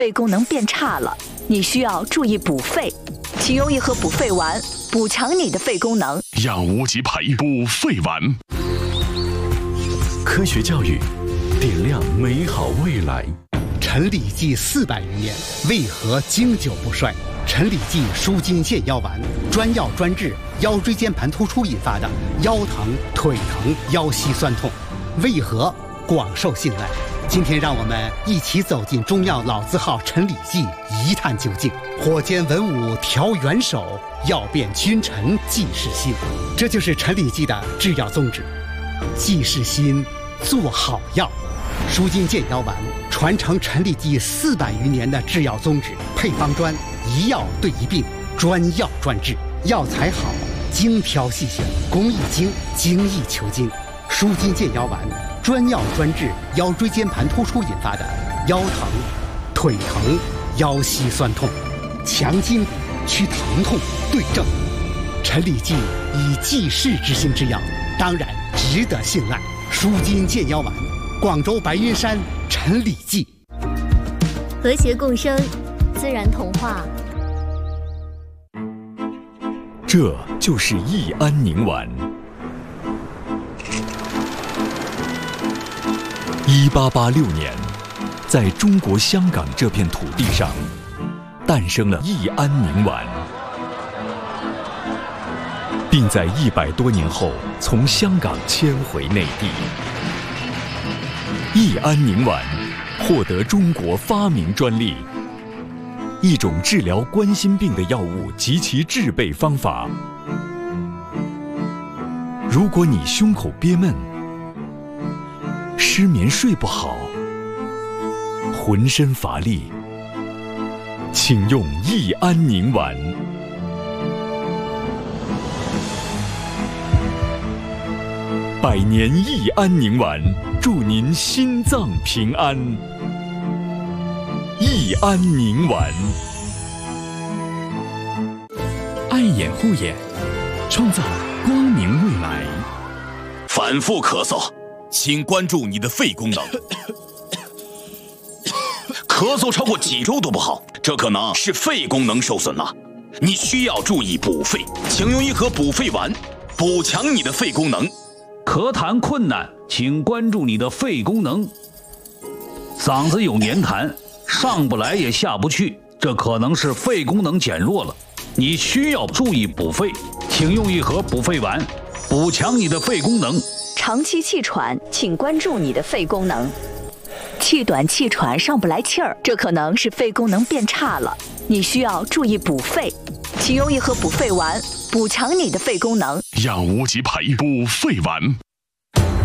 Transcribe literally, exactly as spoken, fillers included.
肺功能变差了，你需要注意补肺，请用一盒补肺丸补强你的肺功能。 养无极培补肺丸， 科学教育点亮美好未来。 陈李济四百余年，为何经久不衰？陈李济舒筋健腰丸，专药专治腰椎间盘突出引发的腰疼、腿疼、腰膝酸痛，为何广受信赖？今天让我们一起走进中药老字号陈李济，一探究竟。火煎文武调元首，药变君臣济世心。这就是陈李济的制药宗旨，济世心，做好药。舒筋健腰丸传承陈李济四百余年的制药宗旨，配方专，一药对一病，专药专治，药材好，精挑细选，工艺精，精益求精。舒筋健腰丸专药专治腰椎间盘突出引发的腰疼、腿疼、腰膝酸痛，强筋骨，祛疼痛，对症。陈李济以济世之心之药，当然值得信赖。舒筋健腰丸，广州白云山陈李济。 和谐共生，自然童话。 这就是益安宁丸。一八八六年，在中国香港这片土地上，诞生了益安宁丸，并在一百多年后从香港迁回内地。益安宁丸获得中国发明专利，一种治疗冠心病的药物及其制备方法。如果你胸口憋闷、失眠睡不好、浑身乏力，请用益安宁丸。百年益安宁丸，祝您心脏平安。益安宁丸，爱眼护眼，创造光明未来。 反复咳嗽，请关注你的肺功能。咳嗽超过几周都不好，这可能是肺功能受损了。你需要注意补肺，请用一盒补肺丸，补强你的肺功能。 咳痰困难，请关注你的肺功能。嗓子有黏痰，上不来也下不去，这可能是肺功能减弱了。你需要注意补肺，请用一盒补肺丸，补强你的肺功能。 长期气喘，请关注你的肺功能。气短气喘上不来气儿，这可能是肺功能变差了，你需要注意补肺，请用一盒补肺丸，补强你的肺功能。 养无极培补肺丸。